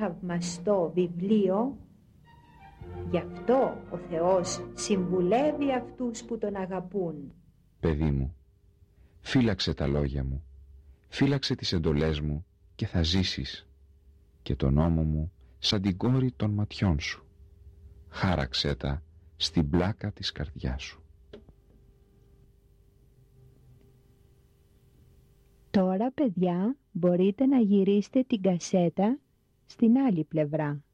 θαυμαστό βιβλίο. Γι' αυτό ο Θεός συμβουλεύει αυτούς που τον αγαπούν. Παιδί μου, φύλαξε τα λόγια μου, φύλαξε τις εντολές μου και θα ζήσεις, και τον νόμο μου σαν την κόρη των ματιών σου. Χάραξέ τα στην πλάκα της καρδιάς σου. Τώρα, παιδιά, μπορείτε να γυρίσετε την κασέτα στην άλλη πλευρά.